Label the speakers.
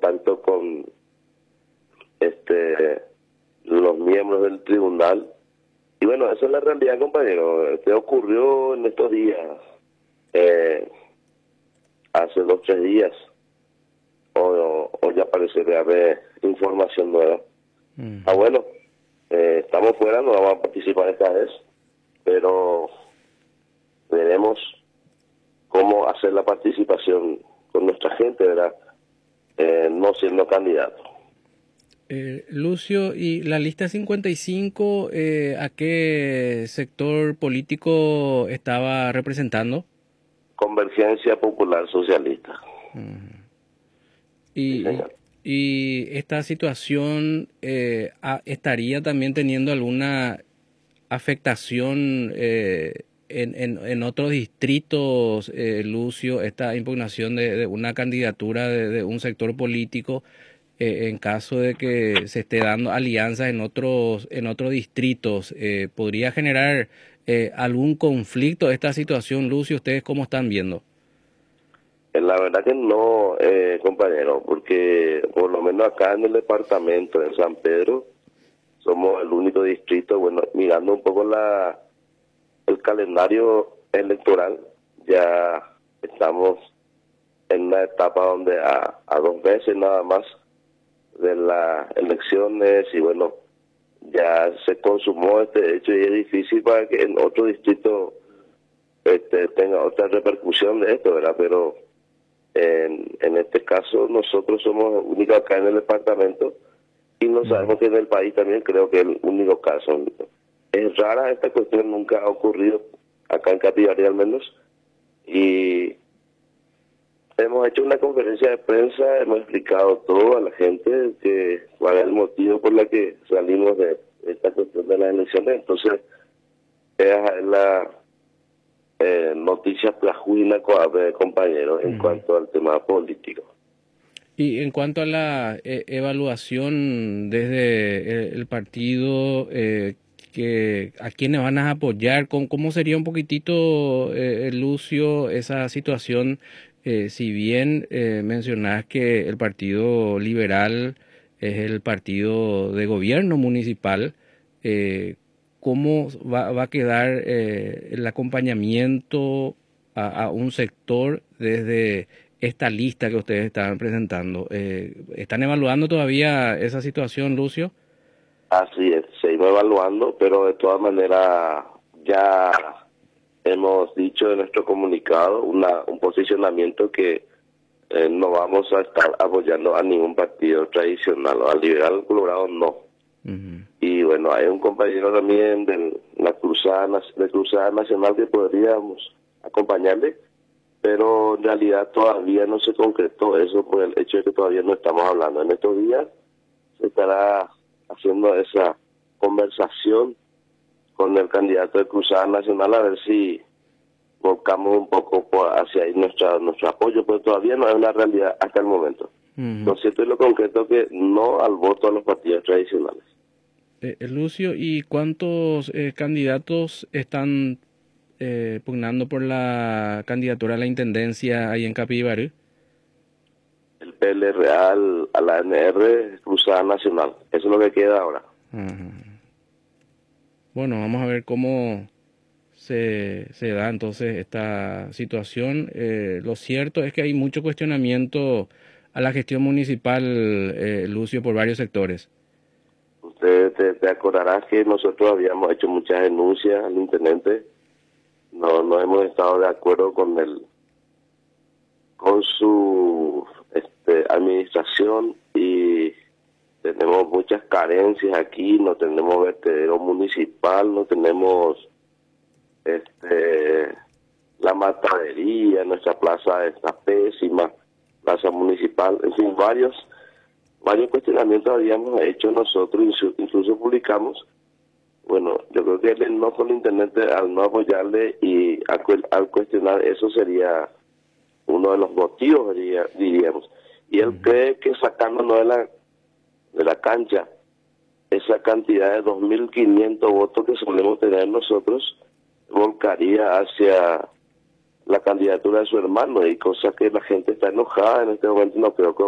Speaker 1: contacto con los miembros del tribunal. Y bueno, esa es la realidad, compañero. Este ocurrió en estos días, hace 2 o 3 días, o ya parece que haber información nueva. Bueno, estamos fuera, no vamos a participar esta vez, pero veremos cómo hacer la participación con nuestra gente, ¿verdad? No siendo candidato.
Speaker 2: Lucio, ¿y la lista 55 a qué sector político estaba representando?
Speaker 1: Convergencia Popular Socialista.
Speaker 2: Y,
Speaker 1: Sí, señor.
Speaker 2: y esta situación estaría también teniendo alguna afectación en otros distritos, Lucio, esta impugnación de una candidatura de un sector político, en caso de que se esté dando alianzas en otros distritos, ¿podría generar algún conflicto esta situación, Lucio? ¿Ustedes cómo están viendo?
Speaker 1: La verdad que no, compañero, porque por lo menos acá en el departamento de San Pedro somos el único distrito, bueno, mirando un poco el calendario electoral, ya estamos en una etapa donde a 2 veces nada más de las elecciones, y bueno, ya se consumó este hecho y es difícil para que en otro distrito tenga otra repercusión de esto, ¿verdad? Pero en este caso nosotros somos únicos acá en el departamento y no sabemos que en el país también creo que es el único caso. Es rara esta cuestión, nunca ha ocurrido acá en Capibari al menos, y hemos hecho una conferencia de prensa, hemos explicado todo a la gente cuál es el motivo por el que salimos de esta cuestión de las elecciones. Entonces, es la noticia plajuina, compañeros, en cuanto al tema político.
Speaker 2: Y en cuanto a la evaluación desde el partido, a quiénes van a apoyar, ¿cómo sería un poquitito, Lucio, esa situación? Si bien mencionás que el Partido Liberal es el partido de gobierno municipal, ¿cómo va a quedar el acompañamiento a un sector desde esta lista que ustedes están presentando? ¿Están evaluando todavía esa situación, Lucio?
Speaker 1: Así es, seguimos evaluando, pero de todas maneras ya hemos dicho en nuestro comunicado un posicionamiento que no vamos a estar apoyando a ningún partido tradicional, al Liberal Colorado no. Y bueno, hay un compañero también de Cruzada Nacional que podríamos acompañarle, pero en realidad todavía no se concretó eso por el hecho de que todavía no estamos hablando. En estos días se estará haciendo esa conversación con el candidato de Cruzada Nacional a ver si volcamos un poco hacia ahí nuestro apoyo, pero todavía no es una realidad hasta el momento. Lo cierto y lo concreto que no al voto a los partidos tradicionales.
Speaker 2: Lucio, ¿y cuántos candidatos están pugnando por la candidatura a la intendencia ahí en Capibari?
Speaker 1: El PL Real, a la ANR, Cruzada Nacional. Eso es lo que queda ahora.
Speaker 2: Bueno, vamos a ver cómo se da entonces esta situación. Lo cierto es que hay mucho cuestionamiento a la gestión municipal, Lucio, por varios sectores.
Speaker 1: Usted te acordarás que nosotros habíamos hecho muchas denuncias al intendente. No hemos estado de acuerdo con su administración, y tenemos muchas carencias aquí. No tenemos vertedero municipal, no tenemos la matadería, nuestra plaza está pésima, plaza municipal, en fin, varios cuestionamientos habíamos hecho nosotros, incluso publicamos. Bueno, yo creo que el no con el intendente, al no apoyarle y al cuestionar eso, sería uno de los motivos, diríamos. Y él cree que sacándonos de la cancha esa cantidad de 2.500 votos que solemos tener nosotros, volcaría hacia la candidatura de su hermano, y cosa que la gente está enojada en este momento. No creo que